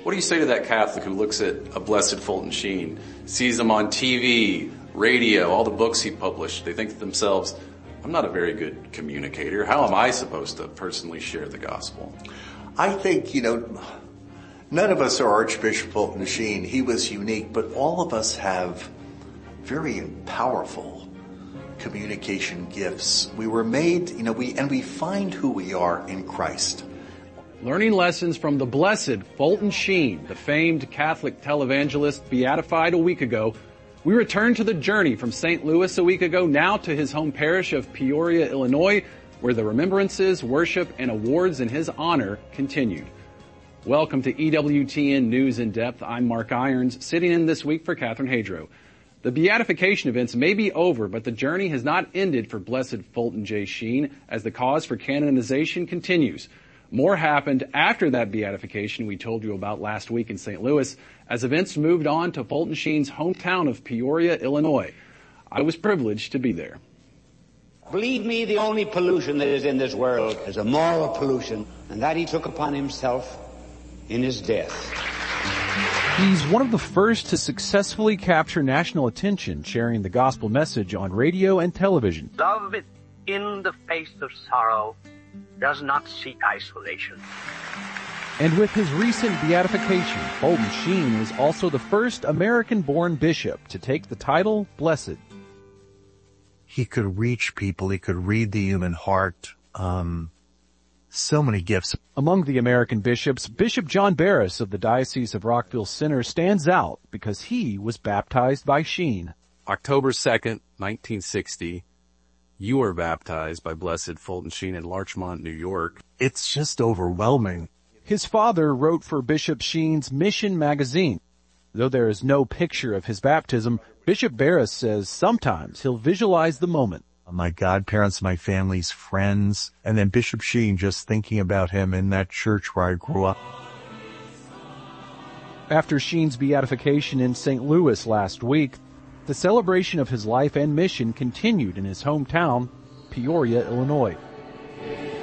What do you say to that Catholic who looks at a Blessed Fulton Sheen, sees him on TV, radio, all the books he published? They think to themselves, I'm not a very good communicator. How am I supposed to personally share the gospel? I think, none of us are Archbishop Fulton Sheen. He was unique, but all of us have very powerful communication gifts. We were made, we find who we are in Christ. Learning lessons from the Blessed Fulton Sheen, the famed Catholic televangelist beatified a week ago. We returned to the journey from St. Louis a week ago, now to his home parish of Peoria, Illinois, where the remembrances, worship, and awards in his honor continued. Welcome to EWTN News in Depth. I'm Mark Irons, sitting in this week for Catherine Hadro. The beatification events may be over, but the journey has not ended for Blessed Fulton J. Sheen as the cause for canonization continues. More happened after that beatification we told you about last week in St. Louis, as events moved on to Fulton Sheen's hometown of Peoria, Illinois. I was privileged to be there. Believe me, the only pollution that is in this world is a moral pollution, and that he took upon himself in his death. He's one of the first to successfully capture national attention, sharing the gospel message on radio and television. Love in the face of sorrow does not seek isolation. And with his recent beatification, Fulton Sheen was also the first American-born bishop to take the title Blessed. He could reach people. He could read the human heart. So many gifts. Among the American bishops, Bishop John Barris of the Diocese of Rockville Center stands out because he was baptized by Sheen. October 2nd, 1960, you were baptized by Blessed Fulton Sheen in Larchmont, New York. It's just overwhelming. His father wrote for Bishop Sheen's Mission magazine. Though there is no picture of his baptism, Bishop Barris says sometimes he'll visualize the moment. My godparents, my family's friends, and then Bishop Sheen, just thinking about him in that church where I grew up. After Sheen's beatification in St. Louis last week, the celebration of his life and mission continued in his hometown, Peoria, Illinois.